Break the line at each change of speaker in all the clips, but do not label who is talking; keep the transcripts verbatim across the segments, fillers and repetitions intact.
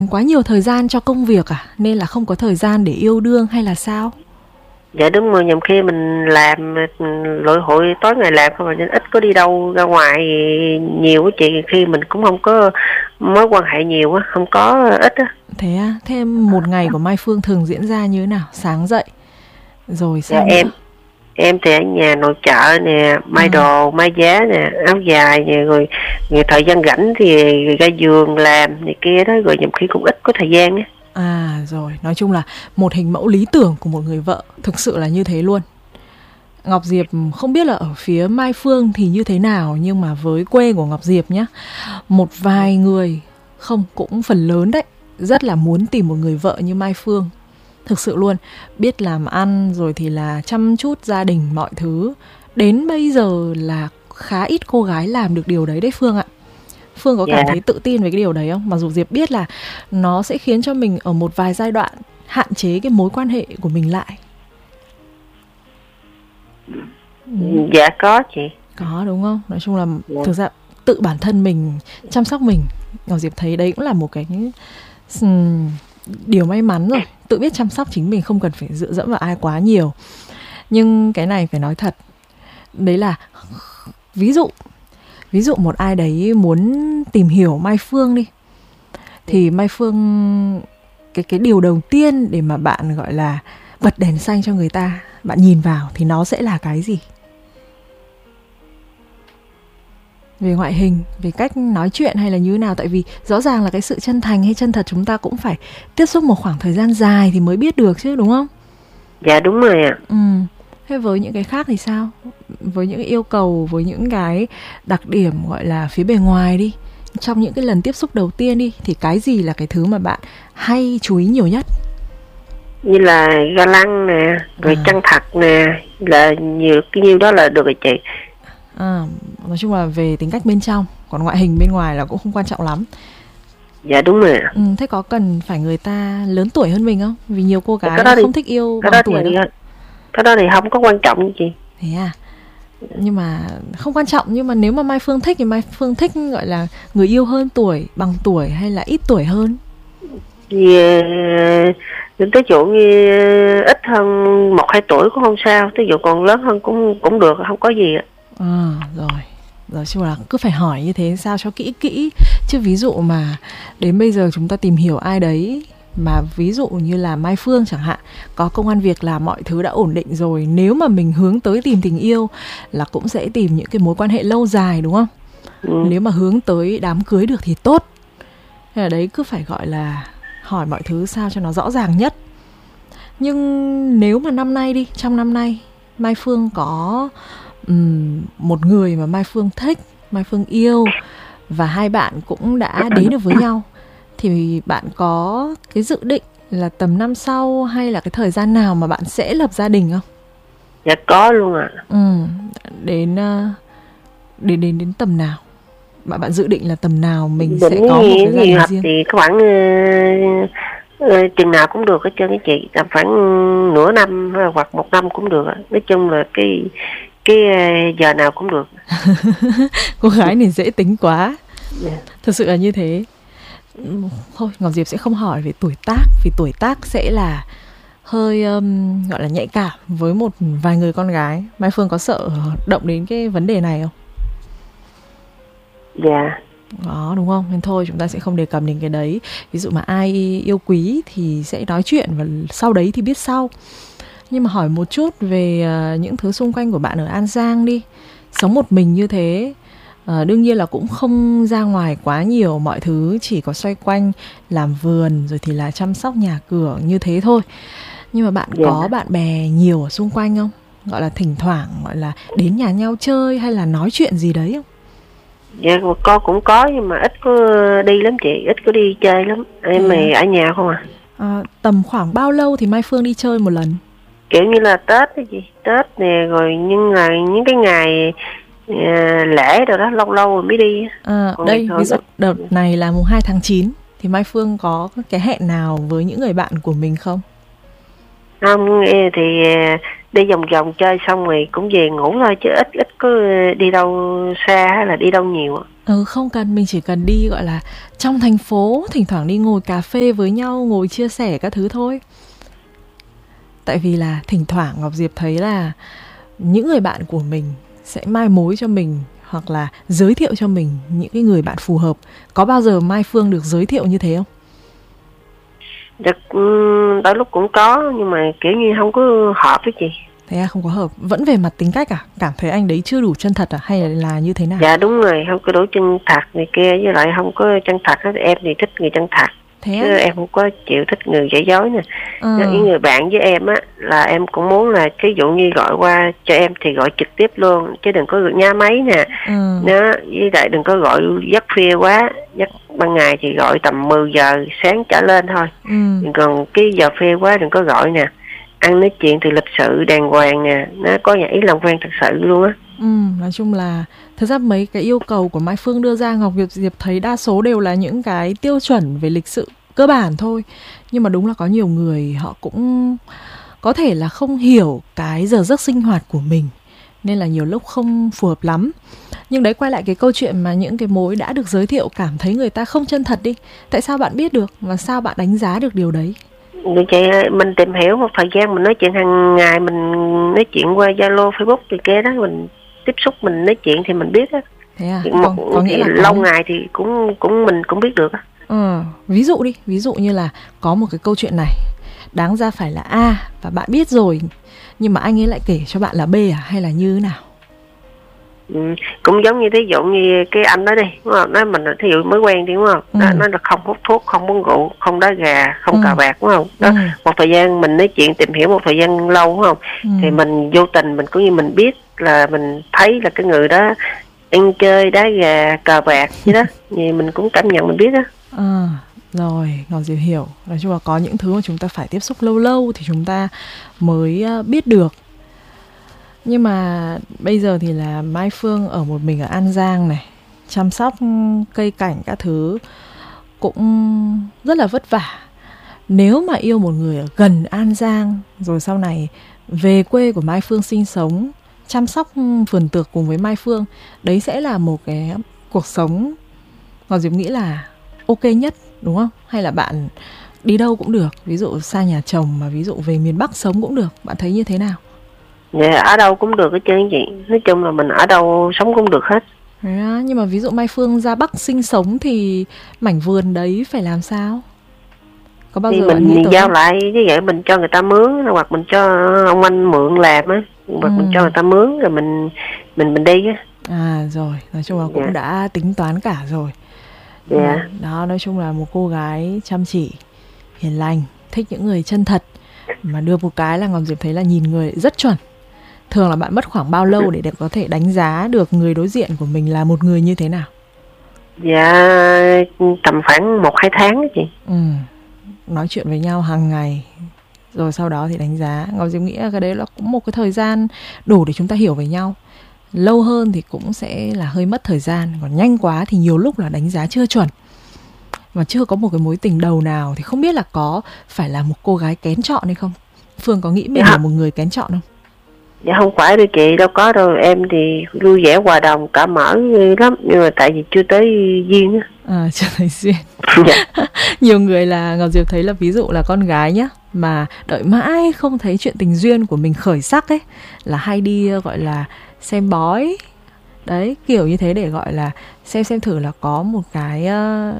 Quá nhiều thời gian cho công việc à? Nên là không có thời gian để yêu đương hay là sao?
Dạ đúng rồi, nhầm khi mình làm lội hội tối ngày làm không, nên ít có đi đâu ra ngoài nhiều á chị. Khi mình cũng không có mối quan hệ nhiều á, không có, ít á.
Thế à? Thế một ngày của Mai Phương thường diễn ra như thế nào? Sáng dậy rồi
Dạ
sao
em
nữa?
em thì ở nhà nội trợ nè, may
À,
đồ, may giá nè, áo dài nè, rồi, rồi thời gian rảnh thì ra giường làm này kia đó, rồi nhầm khi cũng ít có thời gian á.
à rồi, nói chung là một hình mẫu lý tưởng của một người vợ, thực sự là như thế luôn. Ngọc Diệp không biết là ở phía Mai Phương thì như thế nào, nhưng mà với quê của Ngọc Diệp nhá, một vài người, không cũng phần lớn đấy, rất là muốn tìm một người vợ như Mai Phương. Thực sự luôn, biết làm ăn rồi thì là chăm chút gia đình mọi thứ. Đến bây giờ là khá ít cô gái làm được điều đấy đấy Phương ạ. Phương có cảm
Dạ.
thấy tự tin về cái điều đấy không? Mặc dù Diệp biết là nó sẽ khiến cho mình ở một vài giai đoạn hạn chế cái mối quan hệ của mình lại. Ừ.
Dạ có chị.
Có đúng không? Nói chung là
Dạ.
thực ra tự bản thân mình chăm sóc mình, Ngọc Diệp thấy đấy cũng là một cái um, điều may mắn rồi. Tự biết chăm sóc chính mình, không cần phải dựa dẫm vào ai quá nhiều. Nhưng cái này phải nói thật, đấy là ví dụ ví dụ một ai đấy muốn tìm hiểu Mai Phương đi, thì Mai Phương, cái cái điều đầu tiên để mà bạn gọi là bật đèn xanh cho người ta, bạn nhìn vào thì nó sẽ là cái gì? Về ngoại hình, về cách nói chuyện hay là như thế nào? Tại vì rõ ràng là cái sự chân thành hay chân thật chúng ta cũng phải tiếp xúc một khoảng thời gian dài thì mới biết được chứ, đúng không?
Dạ đúng rồi ạ.
Ừ. Thế với những cái khác thì sao? Với những cái yêu cầu, với những cái đặc điểm gọi là phía bề ngoài đi, trong những cái lần tiếp xúc đầu tiên đi, thì cái gì là cái thứ mà bạn hay chú ý nhiều nhất?
Như là ga lăng nè, rồi
À.
chân thật nè, là nhiều cái nhiêu đó là được rồi chị.
À, nói chung là về tính cách bên trong, còn ngoại hình bên ngoài là cũng không quan trọng lắm.
Dạ đúng rồi ạ.
Ừ, thế có cần phải người ta lớn tuổi hơn mình không? Vì nhiều cô gái
Cái đó thì
không thích yêu
cái
bằng
đó
tuổi
thì
đâu.
cái đó thì không có quan trọng như chị.
Thế à? Nhưng mà không quan trọng, nhưng mà nếu mà Mai Phương thích thì Mai Phương thích gọi là người yêu hơn tuổi, bằng tuổi hay là ít tuổi hơn?
Thì uh, ví dụ như ít hơn một hai tuổi cũng không sao, ví dụ còn lớn hơn cũng cũng được, không có gì ạ.
À, rồi. Rồi chung là cứ phải hỏi như thế sao cho kỹ kỹ. Chứ ví dụ mà đến bây giờ chúng ta tìm hiểu ai đấy, mà ví dụ như là Mai Phương chẳng hạn, có công ăn việc làm, mọi thứ đã ổn định rồi, nếu mà mình hướng tới tìm tình yêu là cũng sẽ tìm những cái mối quan hệ lâu dài, đúng không?
Ừ.
Nếu mà hướng tới đám cưới được thì tốt. Thế là đấy, cứ phải gọi là hỏi mọi thứ sao cho nó rõ ràng nhất. Nhưng nếu mà năm nay đi, trong năm nay Mai Phương có um, một người mà Mai Phương thích, Mai Phương yêu, và hai bạn cũng đã đến được với nhau, thì bạn có cái dự định là tầm năm sau hay là cái thời gian nào mà bạn sẽ lập gia đình không?
Dạ có luôn ạ. À.
Ừ, đến đến đến đến tầm nào? Bạn bạn dự định là tầm nào mình
Định
sẽ có một cái gia đình
hợp
riêng?
thì khoảng uh, uh, chừng nào cũng được hết trơn cái chị, tầm khoảng nửa năm hoặc một năm cũng được. Nói chung là cái cái uh, giờ nào cũng được.
Cô gái này dễ tính quá.
Yeah.
Thực sự là như thế. Thôi Ngọc Diệp sẽ không hỏi về tuổi tác, vì tuổi tác sẽ là hơi um, gọi là nhạy cảm với một vài người con gái. Mai Phương có sợ động đến cái vấn đề này không?
Dạ.
Đó, đúng không? Nên thôi chúng ta sẽ không đề cập đến cái đấy. Ví dụ mà ai yêu quý thì sẽ nói chuyện, và sau đấy thì biết sau. Nhưng mà hỏi một chút về uh, những thứ xung quanh của bạn ở An Giang đi. Sống một mình như thế, uh, đương nhiên là cũng không ra ngoài quá nhiều, mọi thứ chỉ có xoay quanh làm vườn rồi thì là chăm sóc nhà cửa như thế thôi. Nhưng mà bạn
Dạ.
có bạn bè nhiều ở xung quanh không? Gọi là thỉnh thoảng gọi là đến nhà nhau chơi hay là nói chuyện gì đấy không?
Dạ con cũng có, nhưng mà ít có đi lắm chị, ít có đi chơi lắm. Em mày ở nhà không à?
À, tầm khoảng bao lâu thì Mai Phương đi chơi một lần?
Kiểu như là Tết đó chị, Tết nè, rồi nhưng là những cái ngày à, lễ rồi đó, lâu lâu rồi mới đi.
À,
Còn
đây ví dụ
đó,
đợt này là mùng hai tháng chín thì Mai Phương có cái hẹn nào với những người bạn của mình không?
không, thì đi vòng vòng chơi xong rồi cũng về ngủ thôi, chứ ít ít có đi đâu xa hay là đi đâu nhiều.
Ừ, không cần, mình chỉ cần đi gọi là trong thành phố, thỉnh thoảng đi ngồi cà phê với nhau, ngồi chia sẻ các thứ thôi. Tại vì là thỉnh thoảng Ngọc Diệp thấy là những người bạn của mình sẽ mai mối cho mình hoặc là giới thiệu cho mình những cái người bạn phù hợp. Có bao giờ Mai Phương được giới thiệu như thế không?
Được, đôi lúc cũng có, nhưng mà kiểu như không có hợp với chị.
Thế à, không có hợp. Vẫn về mặt tính cách à? Cảm thấy anh đấy chưa đủ chân thật à? Hay là, là như thế nào?
Dạ đúng rồi, không có đủ chân thật này kia, với lại không có chân thật hết. Em thì thích người chân thật. Thế chứ à? Em không có chịu thích người giả dối nè. Ừ. Những người bạn với em á là em cũng muốn là ví dụ như gọi qua cho em thì gọi trực tiếp luôn, chứ đừng có gửi nhá máy nè. Ừ. Nó với lại đừng có gọi giấc khuya quá, giấc ban ngày thì gọi tầm mười giờ sáng trở lên thôi. Ừ. Còn cái giờ khuya quá đừng có gọi nè. Ăn nói chuyện thì lịch sự đàng hoàng nè, nó có nhà ý làm quen thật sự luôn á.
Ừ, nói chung là thật ra mấy cái yêu cầu của Mai Phương đưa ra, Ngọc Diệp Diệp thấy đa số đều là những cái tiêu chuẩn về lịch sự cơ bản thôi. Nhưng mà đúng là có nhiều người họ cũng có thể là không hiểu cái giờ giấc sinh hoạt của mình, nên là nhiều lúc không phù hợp lắm. Nhưng đấy, quay lại cái câu chuyện mà những cái mối đã được giới thiệu cảm thấy người ta không chân thật đi. Tại sao bạn biết được và sao bạn đánh giá được điều đấy?
Vậy chị, mình tìm hiểu một thời gian, mình nói chuyện hàng ngày, mình nói chuyện qua Zalo, Facebook thì kia đó, mình tiếp xúc, mình nói chuyện thì mình biết á.
Thế à?
Một, còn, có nghĩa là lâu có... ngày thì cũng cũng mình cũng biết được á.
Ừ, ví dụ đi, ví dụ như là có một cái câu chuyện này đáng ra phải là A và bạn biết rồi, nhưng mà anh ấy lại kể cho bạn là B à, hay là như thế nào?
Ừ, cũng giống như thí dụ như cái anh đó đi, đúng không? Nói mình thí dụ mới quen đi, đúng không? Ừ. Nó là không hút thuốc, không uống rượu, không đá gà, không ừ. cờ bạc, đúng không? Đó, ừ. Một thời gian mình nói chuyện tìm hiểu một thời gian lâu, đúng không? Ừ. Thì mình vô tình mình cũng như mình biết là mình thấy là cái người đó ăn chơi đá gà cờ bạc vậy đó, thì mình cũng cảm nhận mình biết đó.
À, rồi, Ngọc Diệp hiểu. Nói chung là có những thứ mà chúng ta phải tiếp xúc lâu lâu thì chúng ta mới biết được. Nhưng mà bây giờ thì là Mai Phương ở một mình ở An Giang này, chăm sóc cây cảnh các thứ cũng rất là vất vả. Nếu mà yêu một người ở gần An Giang, rồi sau này về quê của Mai Phương sinh sống, chăm sóc vườn tược cùng với Mai Phương, đấy sẽ là một cái cuộc sống Ngọc Diệp nghĩ là ok nhất, đúng không? Hay là bạn đi đâu cũng được, ví dụ xa nhà chồng mà ví dụ về miền Bắc sống cũng được, bạn thấy như thế nào?
Dạ, ở đâu cũng được hết trơn chị. Nói chung là mình ở đâu sống cũng được hết.
À, nhưng mà ví dụ Mai Phương ra Bắc sinh sống thì mảnh vườn đấy phải làm sao? Có bao
thì
giờ
mình, mình giao
không?
lại như vậy, mình cho người ta mướn, hoặc mình cho ông anh mượn làm á, hoặc ừ. mình cho người ta mướn rồi mình mình mình đi á.
À rồi, nói chung là cũng dạ. đã tính toán cả rồi.
Dạ.
Đó, nói chung là một cô gái chăm chỉ, hiền lành, thích những người chân thật. Mà đưa một cái là Ngọc Diệp thấy là nhìn người rất chuẩn. Thường là bạn mất khoảng bao lâu để, để có thể đánh giá được người đối diện của mình là một người như thế nào?
Dạ, tầm khoảng một hai tháng đó chị.
Ừ, nói chuyện với nhau hàng ngày, rồi sau đó thì đánh giá. Ngọc Diệp nghĩ là cái đấy là cũng một cái thời gian đủ để chúng ta hiểu về nhau. Lâu hơn thì cũng sẽ là hơi mất thời gian. Còn nhanh quá thì nhiều lúc là đánh giá chưa chuẩn, mà chưa có một cái mối tình đầu nào thì không biết là có phải là một cô gái kén chọn hay không? Phương có nghĩ mình dạ. là một người kén chọn không?
Dạ không phải đâu chị, đâu có đâu. Em thì vui vẻ hòa đồng, cả mở lắm, nhưng mà tại vì chưa tới duyên á.
À, chưa thấy duyên. Dạ. Nhiều người là Ngọc Diệp thấy là ví dụ là con gái nhá, mà đợi mãi không thấy chuyện tình duyên của mình khởi sắc ấy, là hay đi gọi là xem bói. Đấy, kiểu như thế để gọi là xem xem thử là có một cái uh,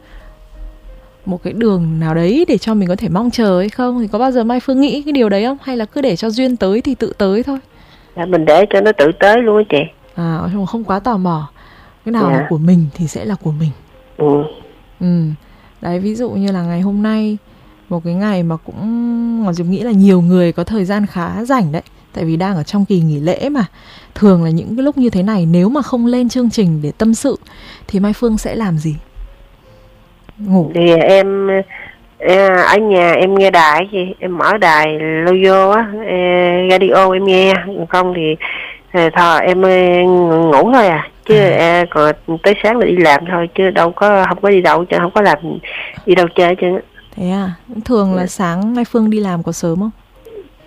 một cái đường nào đấy để cho mình có thể mong chờ hay không. Thì có bao giờ Mai Phương nghĩ cái điều đấy không? Hay là cứ để cho duyên tới thì tự tới thôi?
Dạ, mình để cho nó tự tới luôn á chị.
À, không quá tò mò. Cái nào dạ. là của mình thì sẽ là của mình.
Ừ.
Ừ. Đấy, ví dụ như là ngày hôm nay, một cái ngày mà cũng Ngọc Diệp nghĩ là nhiều người có thời gian khá rảnh đấy. Tại vì đang ở trong kỳ nghỉ lễ mà. Thường là những cái lúc như thế này, nếu mà không lên chương trình để tâm sự thì Mai Phương sẽ làm gì? Ngủ.
Thì em ở nhà em nghe đài gì, em mở đài logo á, radio em nghe, không thì thôi em ngủ thôi à, chứ à. còn tới sáng là đi làm thôi, chứ đâu có không có đi đâu, chứ không có làm đi đâu chơi chứ.
Thế à? Thường là sáng Mai Phương đi làm có sớm không?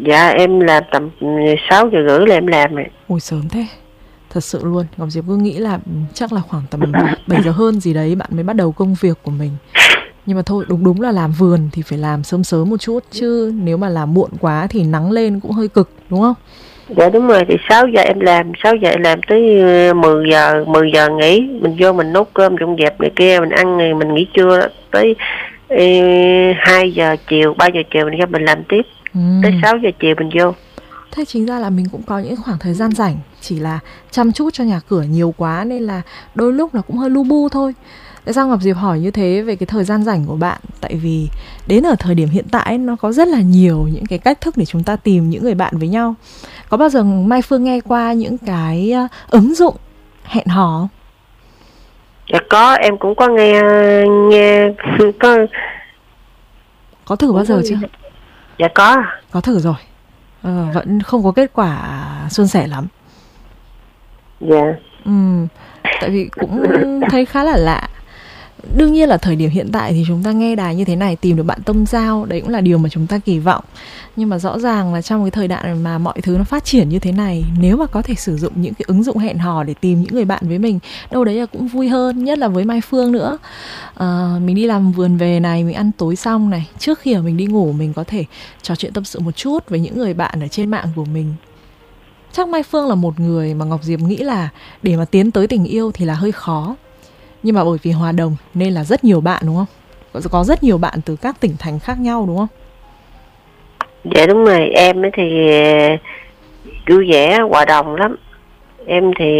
Dạ em làm tầm sáu giờ rưỡi là em làm rồi.
Ôi sớm thế. Thật sự luôn, Ngọc Diệp cứ nghĩ là chắc là khoảng tầm bảy giờ hơn gì đấy bạn mới bắt đầu công việc của mình. Nhưng mà thôi, đúng đúng là làm vườn thì phải làm sớm sớm một chút, chứ nếu mà làm muộn quá thì nắng lên cũng hơi cực, đúng không?
Dạ đúng rồi, thì sáu giờ em làm, sáu giờ em làm tới mười giờ, mười giờ nghỉ. Mình vô mình nấu cơm dọn dẹp này kia, mình ăn này, mình nghỉ trưa tới hai giờ chiều, ba giờ chiều mình ra mình làm tiếp. Ừ. Tới sáu giờ chiều mình vô.
Thế chính ra là mình cũng có những khoảng thời gian rảnh, chỉ là chăm chút cho nhà cửa nhiều quá nên là đôi lúc là cũng hơi lu bu thôi. Tại sao Ngọc Diệp hỏi như thế về cái thời gian rảnh của bạn? Tại vì đến ở thời điểm hiện tại nó có rất là nhiều những cái cách thức để chúng ta tìm những người bạn với nhau. Có bao giờ Mai Phương nghe qua những cái ứng dụng hẹn hò không?
Dạ có, em cũng có nghe nghe có
có thử bao giờ chưa?
Dạ có.
Có thử rồi. Ờ, vẫn không có kết quả suôn sẻ lắm.
Dạ.
Ừ, tại vì cũng thấy khá là lạ. Đương nhiên là thời điểm hiện tại thì chúng ta nghe đài như thế này, tìm được bạn tâm giao, đấy cũng là điều mà chúng ta kỳ vọng. Nhưng mà rõ ràng là trong cái thời đại mà mọi thứ nó phát triển như thế này, nếu mà có thể sử dụng những cái ứng dụng hẹn hò để tìm những người bạn với mình, đâu đấy là cũng vui hơn. Nhất là với Mai Phương nữa, à, mình đi làm vườn về này, mình ăn tối xong này, trước khi mà mình đi ngủ mình có thể trò chuyện tâm sự một chút với những người bạn ở trên mạng của mình. Chắc Mai Phương là một người mà Ngọc Diệp nghĩ là để mà tiến tới tình yêu thì là hơi khó. Nhưng mà bởi vì hòa đồng nên là rất nhiều bạn, đúng không? Có rất nhiều bạn từ các tỉnh thành khác nhau, đúng không?
Dạ đúng rồi, em thì vui vẻ, hòa đồng lắm. Em thì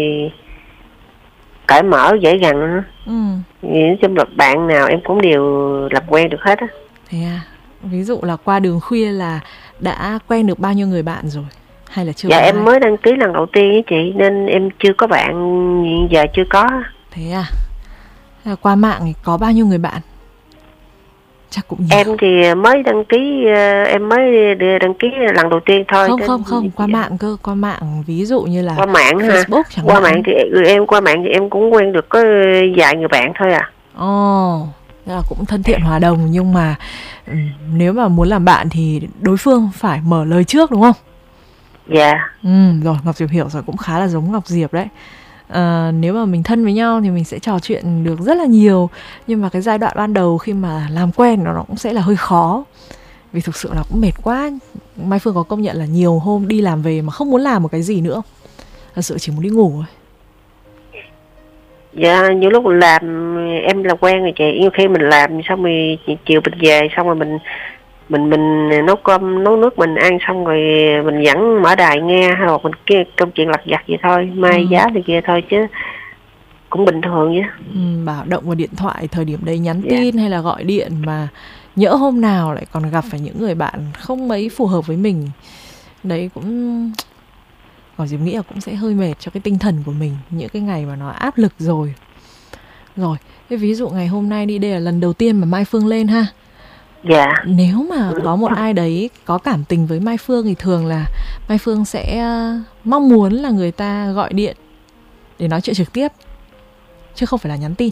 cởi mở, dễ gần. Ừ. Nói chung là bạn nào em cũng đều làm quen được hết á.
Thế à? Ví dụ là qua đường khuya là đã quen được bao nhiêu người bạn rồi? Hay là chưa?
Dạ em ai? Mới đăng ký lần đầu tiên với chị, nên em chưa có bạn, giờ chưa có.
Thế à? Qua mạng thì có bao nhiêu người bạn? Chắc cũng nhiều.
Em thì mới đăng ký, em mới đăng ký lần đầu tiên thôi.
Không không không, qua mạng cơ, qua mạng ví dụ như là
qua mạng
Facebook chẳng
qua
hạn.
Mạng thì em qua mạng thì em cũng quen được có vài người bạn thôi à.
Ồ, oh, là cũng thân thiện hòa đồng, nhưng mà um, nếu mà muốn làm bạn thì đối phương phải mở lời trước, đúng không?
Dạ.
Ừ, rồi Ngọc Diệp hiểu rồi, cũng khá là giống Ngọc Diệp đấy. À, nếu mà mình thân với nhau thì mình sẽ trò chuyện được rất là nhiều. Nhưng mà cái giai đoạn ban đầu khi mà làm quen nó cũng sẽ là hơi khó. Vì thực sự là cũng mệt quá. Mai Phương có công nhận là nhiều hôm đi làm về mà không muốn làm một cái gì nữa, thật sự chỉ muốn đi ngủ thôi.
Dạ, nhiều lúc mình làm em là quen rồi chị. Nhiều khi mình làm xong rồi chiều mình về, xong rồi mình mình mình nấu cơm nấu nước mình ăn, xong rồi mình vẫn mở đài nghe, hay là mình kia công chuyện lặt vặt vậy thôi, mai ừ. giá thì kia thôi, chứ cũng bình thường vậy.
Ừ, bảo động vào điện thoại thời điểm đấy nhắn tin, yeah, hay là gọi điện, mà nhỡ hôm nào lại còn gặp phải những người bạn không mấy phù hợp với mình, đấy cũng Ngọc Diệp nghĩ là cũng sẽ hơi mệt cho cái tinh thần của mình những cái ngày mà nó áp lực rồi. Rồi, cái ví dụ ngày hôm nay đi, đây là lần đầu tiên mà Mai Phương lên ha.
Dạ.
Nếu mà có một ai đấy có cảm tình với Mai Phương thì thường là Mai Phương sẽ mong muốn là người ta gọi điện để nói chuyện trực tiếp, chứ không phải là nhắn tin.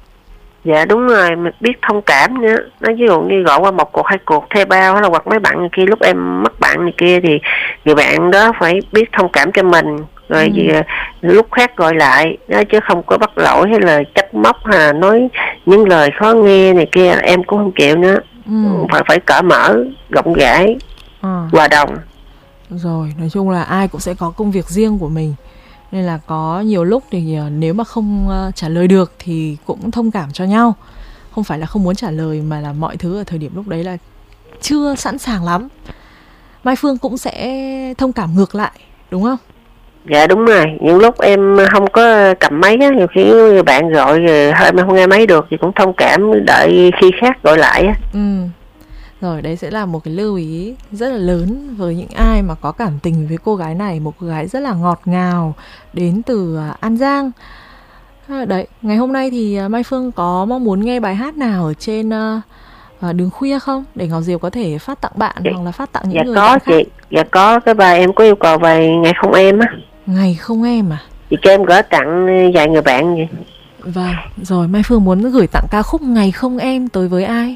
Dạ đúng rồi, mình biết thông cảm nữa. Nó ví dụ như gọi qua một cuộc, hai cuộc, thuê bao hay là hoặc mấy bạn kia, lúc em mất bạn này kia thì người bạn đó phải biết thông cảm cho mình. Rồi ừ. gì, lúc khác gọi lại đó, chứ không có bắt lỗi hay là trách móc hay là nói những lời khó nghe này kia, em cũng không chịu nữa. Ừ. Phải phải cởi mở, rộng rãi, à. hòa đồng.
Rồi, nói chung là ai cũng sẽ có công việc riêng của mình, nên là có nhiều lúc thì nếu mà không uh, trả lời được thì cũng thông cảm cho nhau. Không phải là không muốn trả lời, mà là mọi thứ ở thời điểm lúc đấy là chưa sẵn sàng lắm. Mai Phương cũng sẽ thông cảm ngược lại, đúng không?
Dạ đúng rồi, những lúc em không có cầm máy á, nhiều khi bạn gọi rồi em không nghe máy được thì cũng thông cảm, đợi khi khác gọi lại á.
Ừ. Rồi, đấy sẽ là một cái lưu ý rất là lớn với những ai mà có cảm tình với cô gái này, một cô gái rất là ngọt ngào đến từ An Giang. Đấy, ngày hôm nay thì Mai Phương có mong muốn nghe bài hát nào ở trên uh, Đường Khuya không? Để Ngọc Diệp có thể phát tặng bạn, dạ, hoặc là phát tặng những
dạ
người
có
bạn
chị,
khác.
dạ có, cái bài em có yêu cầu bài Ngày Không Em á.
Ngày Không Em à?
Chị cho em gửi tặng vài người bạn vậy.
Vâng, rồi Mai Phương muốn gửi tặng ca khúc Ngày Không Em tới với ai?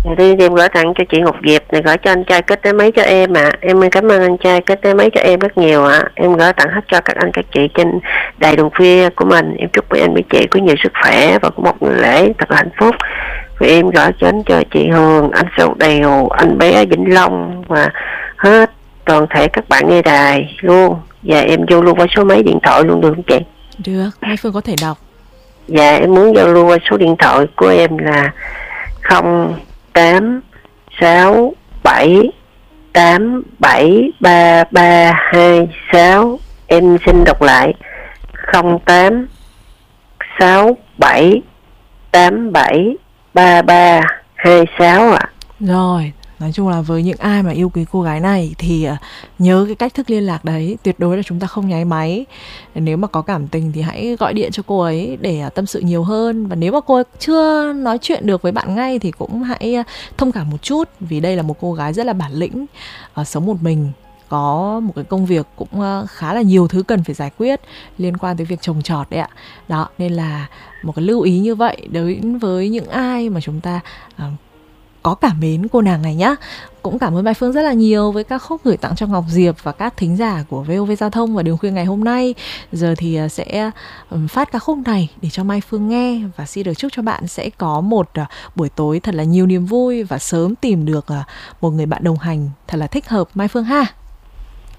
Đầu tiên em gửi tặng cho chị Ngọc Diệp này, gửi cho anh trai kết tế máy cho em ạ. À. Em cảm ơn anh trai kết tế máy cho em rất nhiều ạ. À. Em gửi tặng hết cho các anh các chị trên đài Đường Khuya của mình. Em chúc quý anh quý chị có nhiều sức khỏe và có một ngày lễ thật là hạnh phúc. Và em gửi cho anh cho chị Hường, anh Sâu Đèo, anh bé Vĩnh Long và hết toàn thể các bạn nghe đài luôn. Và em vô luôn qua số máy điện thoại luôn được không chị?
Được, Mai Phương có thể đọc.
Dạ em muốn giao lưu qua số điện thoại của em là không tám sáu bảy tám bảy ba ba hai sáu. Em xin đọc lại không tám sáu bảy tám bảy ba ba hai sáu ạ.
Rồi, nói chung là với những ai mà yêu quý cô gái này thì uh, nhớ cái cách thức liên lạc đấy. Tuyệt đối là chúng ta không nháy máy. Nếu mà có cảm tình thì hãy gọi điện cho cô ấy để uh, tâm sự nhiều hơn. Và nếu mà cô ấy chưa nói chuyện được với bạn ngay thì cũng hãy uh, thông cảm một chút. Vì đây là một cô gái rất là bản lĩnh, uh, sống một mình, có một cái công việc cũng uh, khá là nhiều thứ cần phải giải quyết liên quan tới việc trồng trọt đấy ạ. Đó, nên là một cái lưu ý như vậy đến với những ai mà chúng ta uh, có cảm mến cô nàng này nhá. Cũng cảm ơn Mai Phương rất là nhiều với các khúc gửi tặng cho Ngọc Diệp và các thính giả của vê o vê Giao thông và Đường Khuya ngày hôm nay. Giờ thì sẽ phát ca khúc này để cho Mai Phương nghe. Và xin được chúc cho bạn sẽ có một buổi tối thật là nhiều niềm vui và sớm tìm được một người bạn đồng hành thật là thích hợp Mai Phương ha.